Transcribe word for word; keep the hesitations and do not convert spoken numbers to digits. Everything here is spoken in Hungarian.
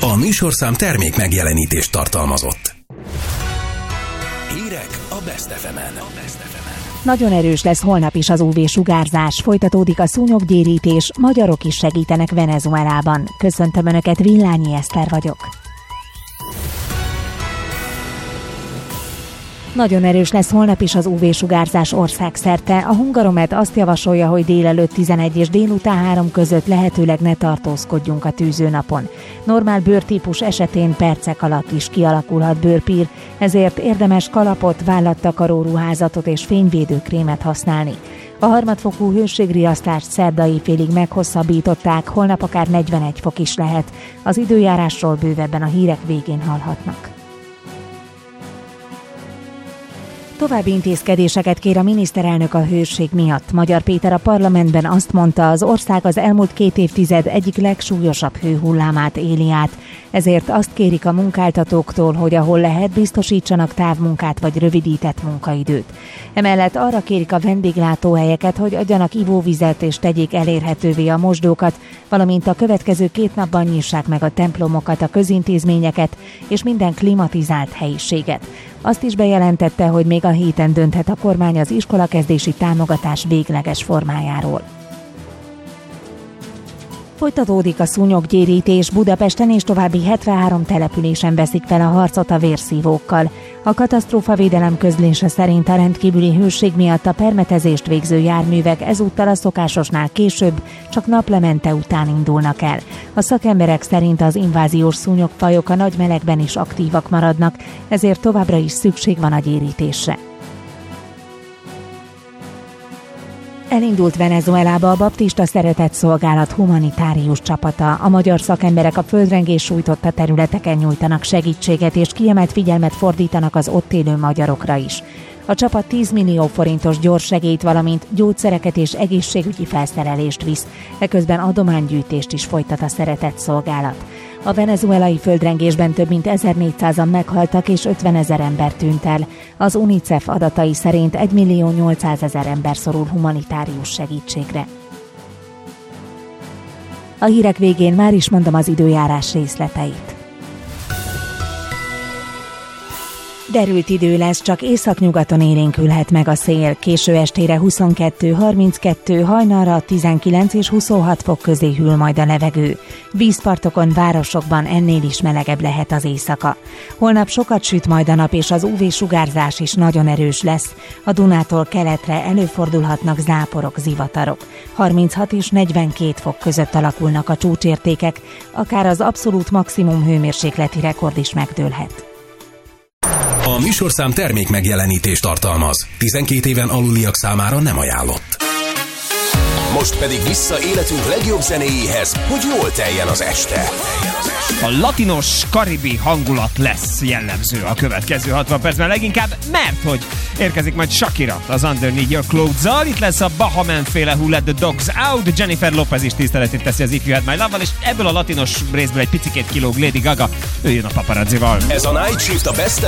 A műsorszám termék megjelenítést tartalmazott. Hírek a Best ef emen. Nagyon erős lesz holnap is az ú vé-sugárzás, folytatódik a szúnyoggyérítés, magyarok is segítenek Venezuelában. Köszöntöm Önöket, Villányi Eszter vagyok. Nagyon erős lesz holnap is az ú vé-sugárzás országszerte. A Hungaromed azt javasolja, hogy délelőtt tizenegy és délután három között lehetőleg ne tartózkodjunk a tűzőnapon. Normál bőrtípus esetén percek alatt is kialakulhat bőrpír, ezért érdemes kalapot, vállattakaró ruházatot és fényvédőkrémet használni. A harmadfokú hőségriasztást szerdai félig meghosszabbították, holnap akár negyvenegy fok is lehet. Az időjárásról bővebben a hírek végén hallhatnak. További intézkedéseket kér a miniszterelnök a hőség miatt. Magyar Péter a parlamentben azt mondta, az ország az elmúlt két évtized egyik legsúlyosabb hőhullámát éli át. Ezért azt kérik a munkáltatóktól, hogy ahol lehet, biztosítsanak távmunkát vagy rövidített munkaidőt. Emellett arra kérik a vendéglátóhelyeket, hogy adjanak ivóvizet és tegyék elérhetővé a mosdókat, valamint a következő két napban nyissák meg a templomokat, a közintézményeket és minden klimatizált helyiséget. Azt is bejelentette, hogy még a héten dönthet a kormány az iskolakezdési támogatás végleges formájáról. Folytatódik a szúnyoggyérítés, Budapesten és további hetvenhárom településen veszik fel a harcot a vérszívókkal. A katasztrófavédelem közlése szerint a rendkívüli hőség miatt a permetezést végző járművek ezúttal a szokásosnál később, csak naplemente után indulnak el. A szakemberek szerint az inváziós szúnyogfajok a nagy melegben is aktívak maradnak, ezért továbbra is szükség van a gyérítésre. Elindult Venezuelába a Baptista Szeretetszolgálat humanitárius csapata. A magyar szakemberek a földrengés sújtotta területeken nyújtanak segítséget és kiemelt figyelmet fordítanak az ott élő magyarokra is. A csapat tíz millió forintos gyors segélyt, valamint gyógyszereket és egészségügyi felszerelést visz. Eközben adománygyűjtést is folytat a Szeretetszolgálat. A venezuelai földrengésben több mint ezernégyszázan meghaltak és ötvenezer ember tűnt el. Az UNICEF adatai szerint egymillió nyolcszázezer ember szorul humanitárius segítségre. A hírek végén már is mondom az időjárás részleteit. Derült idő lesz, csak északnyugaton élénkülhet meg a szél. Késő estére huszonkettő harminckettő, hajnalra tizenkilenc és huszonhat fok közé hűl majd a levegő. Vízpartokon, városokban ennél is melegebb lehet az éjszaka. Holnap sokat süt majd a nap, és az ú vé-sugárzás is nagyon erős lesz. A Dunától keletre előfordulhatnak záporok, zivatarok. harminchat és negyvenkét fok között alakulnak a csúcsértékek, akár az abszolút maximum hőmérsékleti rekord is megdőlhet. A műsorszám termék megjelenítést tartalmaz. tizenkét éven aluliak számára nem ajánlott. Most pedig vissza életünk legjobb zenéjéhez, hogy jól teljen az este. A latinos, karibi hangulat lesz jellemző a következő hatvan percben leginkább, mert hogy érkezik majd Shakira az Underneath Your Clothes-zal, itt lesz a Bahaman féle Who Let the Dogs Out, Jennifer Lopez is tiszteletét teszi az If You Had My Love-val, és ebből a latinos részből egy picikét kilóg Lady Gaga, ő jön a Paparazzival. Ez a Night Shift a Best